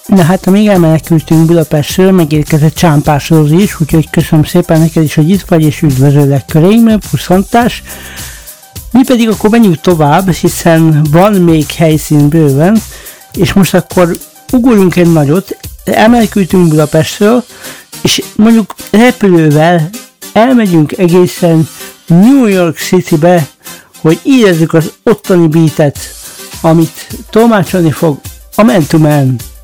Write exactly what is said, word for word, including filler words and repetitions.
Na hát, amíg elmenekültünk Budapestről, megérkezett Csámpás Rózi is, úgyhogy köszönöm szépen neked is, hogy itt vagy, és üdvözöllek körénkben, puszantás. Mi pedig akkor menjünk tovább, hiszen van még helyszín bőven, és most akkor ugorjunk egy nagyot, elmenekültünk Budapestről, és mondjuk repülővel elmegyünk egészen New York Citybe, hogy érezzük az ottani beatet, amit tolmácsolni fog a Man to Man.